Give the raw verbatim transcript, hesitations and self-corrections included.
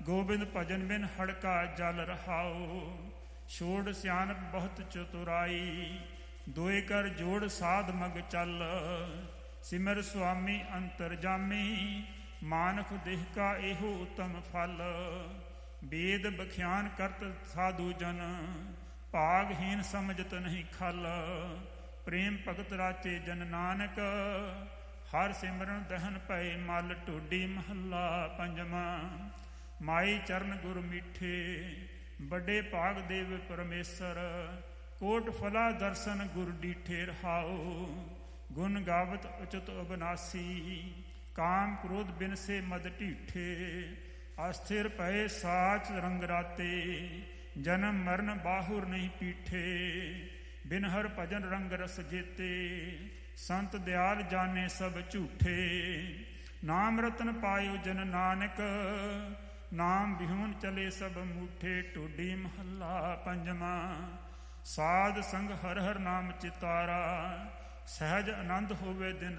ਗੋਬਿੰਦ ਭਜਨ ਬਿਨ ਹੜਕਾ ਜਲ ਰਹਾਓ। ਛੋੜ ਸਿਆਣਪ ਬਹੁਤ ਚਤੁਰਾਈ, ਦੋਏ ਕਰ ਜੋੜ ਸਾਧ ਮਗ ਚੱਲ। ਸਿਮਰ ਸੁਆਮੀ ਅੰਤਰਜਾਮੀ, ਮਾਨਖ ਦੇਹ ਕਾ ਇਹੋ ਉਤਮ ਫਲ। ਵੇਦ ਬਖਿਆਨ ਕਰਤ ਸਾਧੂ ਜਨ, ਭਾਗਹੀਨ ਸਮਝਤ ਨਹੀਂ ਖਲ। ਪ੍ਰੇਮ ਭਗਤ ਰਾਚੇ ਜਨ ਨਾਨਕ, ਹਰ ਸਿਮਰਨ ਦਹਨ ਪਏ ਮਲ। ਢੋਡੀ ਮਹੱਲਾ ਪੰਜਵਾਂ। ਮਾਈ ਚਰਨ ਗੁਰ ਮੀਠੇ, ਵੱਡੇ ਭਾਗ ਦੇਵ ਪਰਮੇਸ਼ਰ। ਕੋਟ ਫਲਾ ਦਰਸ਼ਨ ਗੁਰ ਡੀਠੇ ਰਹਾਓ। ਗੁਣ ਗਾਵਤ ਉਚਿਤ ਅਬਨਾਸੀ, ਕਾਮ ਕ੍ਰੋਧ ਬਿਨਸੇ ਮਦ ਢੀਠੇ। ਅਸਥਿਰ ਪਏ ਸਾਚ ਰੰਗ ਰਾਤੇ, ਜਨਮ ਮਰਨ ਬਾਹੁਰ ਨਹੀਂ ਪੀਠੇ। ਬਿਨ ਹਰ ਭਜਨ ਰੰਗ ਰਸ ਜੇਤੇ, ਸੰਤ ਦਿਆਲ ਜਾਣੇ ਸਭ ਝੂਠੇ। ਨਾਮ ਰਤਨ ਪਾਇਓ ਜਨ ਨਾਨਕ, ਨਾਮ ਬਿਹੂਨ ਚਲੇ ਸਭ ਮੂਠੇ। ਢੋਡੀ ਮਹੱਲਾ ਪੰਜਵਾਂ। ਸਾਧ ਸੰਗ ਹਰ ਹਰ ਨਾਮ ਚਿਤਾਰਾ, ਸਹਿਜ ਆਨੰਦ ਹੋਵੇ ਦਿਨ